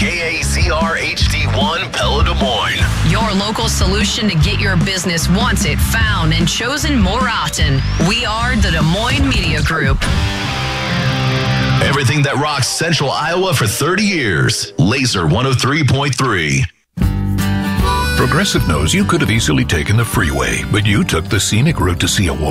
KAZR HD1 Pella Des Moines. Your local solution to get your business wanted, found, and chosen more often. We are the Des Moines Media Group. Everything that rocks Central Iowa for 30 years. Laser 103.3. Progressive knows you could have easily taken the freeway, but you took the scenic route to see a